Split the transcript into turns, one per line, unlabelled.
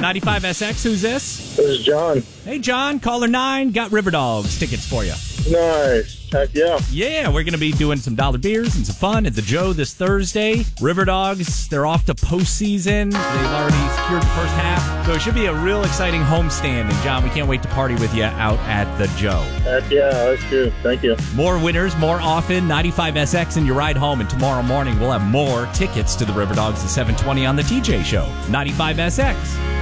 95SX, who's this?
This is John.
Hey, John, caller 9, got River Dogs tickets for you.
Nice. Heck yeah.
Yeah, we're going to be doing some dollar beers and some fun at the Joe this Thursday. River Dogs, they're off to postseason. They've already secured the first half. So it should be a real exciting homestand. And, John, we can't wait to party with you out at the Joe.
Heck yeah, that's good. Thank you.
More winners, more often. 95SX in your ride home. And tomorrow morning, we'll have more tickets to the River Dogs at 7:20 on the TJ Show. 95SX.